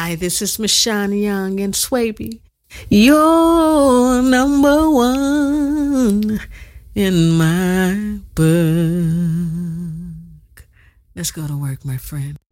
Hi, this is Michonne Young and Swaby. You're number one in my book. Let's go to work, my friend.